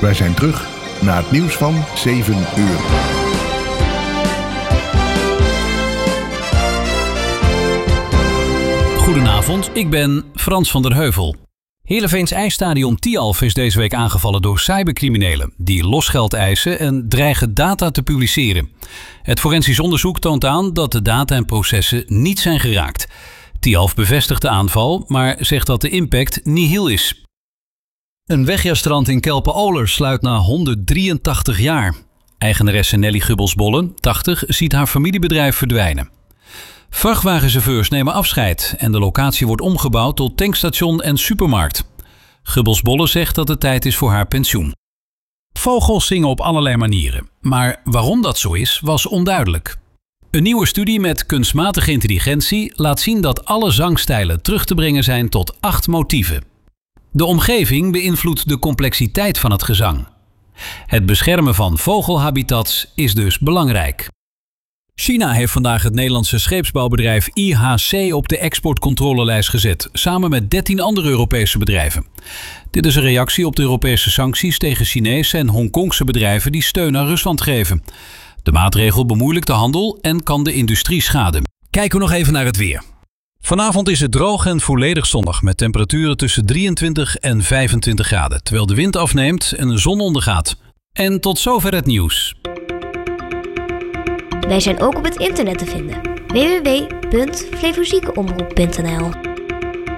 Wij zijn terug na het nieuws van 7 uur. Goedenavond, ik ben Frans van der Heuvel. Heerenveens ijsstadion Tialf is deze week aangevallen door cybercriminelen die losgeld eisen en dreigen data te publiceren. Het forensisch onderzoek toont aan dat de data en processen niet zijn geraakt. Tialf bevestigt de aanval, maar zegt dat de impact nihil is. Een wegjaarstrand in Kelpen-Oler sluit na 183 jaar. Eigenaresse Nelly Gubbelsbolle, 80, ziet haar familiebedrijf verdwijnen. Vrachtwagenchauffeurs nemen afscheid en de locatie wordt omgebouwd tot tankstation en supermarkt. Gubbelsbolle zegt dat het tijd is voor haar pensioen. Vogels zingen op allerlei manieren, maar waarom dat zo is, was onduidelijk. Een nieuwe studie met kunstmatige intelligentie laat zien dat alle zangstijlen terug te brengen zijn tot 8 motieven. De omgeving beïnvloedt de complexiteit van het gezang. Het beschermen van vogelhabitats is dus belangrijk. China heeft vandaag het Nederlandse scheepsbouwbedrijf IHC op de exportcontrolelijst gezet, samen met 13 andere Europese bedrijven. Dit is een reactie op de Europese sancties tegen Chinese en Hongkongse bedrijven die steun aan Rusland geven. De maatregel bemoeilijkt de handel en kan de industrie schaden. Kijken we nog even naar het weer. Vanavond is het droog en volledig zonnig met temperaturen tussen 23 en 25 graden, terwijl de wind afneemt en de zon ondergaat. En tot zover het nieuws. Wij zijn ook op het internet te vinden. www.flevoziekenomroep.nl